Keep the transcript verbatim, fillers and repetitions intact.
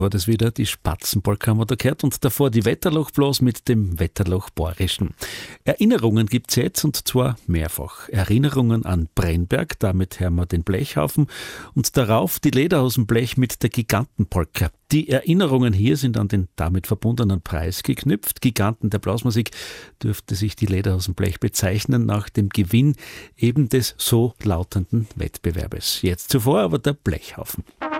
War das wieder die Spatzenpolka haben wir da gehört und davor die Wetterloch-Blas mit dem Wetterloch-Bayerischen. Erinnerungen gibt's jetzt und zwar mehrfach. Erinnerungen an Brennberg, damit hören wir den Blechhaufen und darauf die Lederhosenblech mit der Gigantenpolka. Die Erinnerungen hier sind an den damit verbundenen Preis geknüpft. Giganten der Blasmusik dürfte sich die Lederhosenblech bezeichnen nach dem Gewinn eben des so lautenden Wettbewerbes. Jetzt zuvor aber der Blechhaufen.